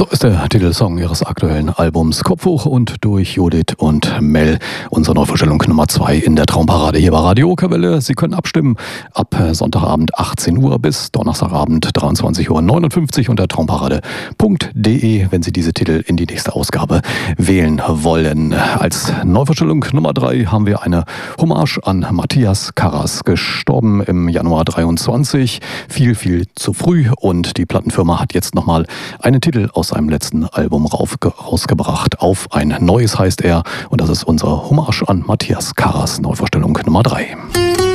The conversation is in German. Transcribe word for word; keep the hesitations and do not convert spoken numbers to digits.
So ist der Titelsong ihres aktuellen Albums Kopf hoch und durch Judith und Mel. Unsere Neuvorstellung Nummer zwei in der Traumparade hier bei Radio Kapelle. Sie können abstimmen ab Sonntagabend achtzehn Uhr bis Donnerstagabend dreiundzwanzig Uhr neunundfünfzig unter traumparade punkt de, wenn Sie diese Titel in die nächste Ausgabe wählen wollen. Als Neuvorstellung Nummer drei haben wir eine Hommage an Matthias Karas, gestorben im Januar dreiundzwanzig. Viel, viel zu früh, und die Plattenfirma hat jetzt nochmal einen Titel aus seinem letzten Album rausgebracht. Auf ein neues heißt er, und das ist unsere Hommage an Matthias Karas, Neuvorstellung Nummer drei.